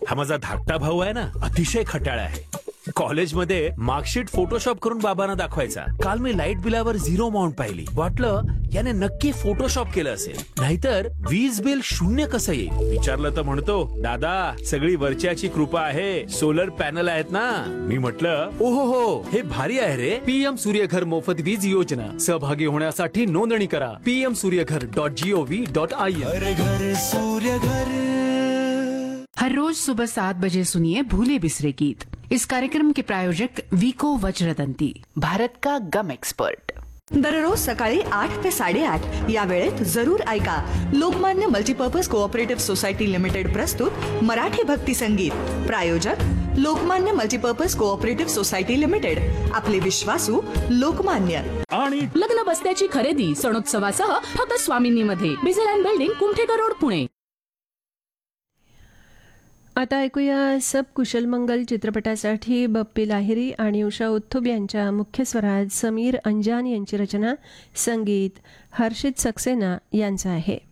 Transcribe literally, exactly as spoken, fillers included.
हा माझा धाकटा भाऊ आहे ना, अतिशय खट्याळ आहे. कॉलेजमध्ये मार्कशीट फोटोशॉप करून बाबांना दाखवायचा. काल मी लाईट बिलावर झिरो अमाऊंट पाहिली. वाटलं याने नक्की फोटोशॉप केलं असेल, नाहीतर वीज बिल शून्य कसं येईल. विचारलं तर म्हणतो, दादा सगळी वरच्याची कृपा आहे, सोलर पॅनल आहेत ना. मी म्हटलं ओहो हो, हे भारी आहे रे. पीएम सूर्यघर मोफत वीज योजना, सहभागी होण्यासाठी नोंदणी करा PM Surya Ghar dot G O V dot I N. घर सूर्यघर. हर रोज सुबह सात बजे सुनिए भूले बिसरे गीत. इस कार्यक्रम के प्रायोजक विको वज्रदंती, भारत का गम एक्सपर्ट. दररोज सकाळी आठ ते साडेआठ या वेळेत जरूर ऐका Lokmanya multipurpose cooperative society limited प्रस्तुत मराठी भक्ती संगीत. प्रायोजक Lokmanya multipurpose cooperative society limited, आपले विश्वासू लोकमान्य. आणि लग्न बसण्याची खरेदी सणोत्सवासह फक्त स्वामिनीमध्ये, बिझेलँड बिल्डिंग, कुमठेकर रोड, पुणे. आता ऐकूया सब कुशल मंगल चित्रपटासाठी बप्पी लाहिरी आणि उषा उत्थुप यांच्या मुख्य स्वरात समीर अंजान यांची रचना, संगीत हर्षित सक्सेना यांचं आहे.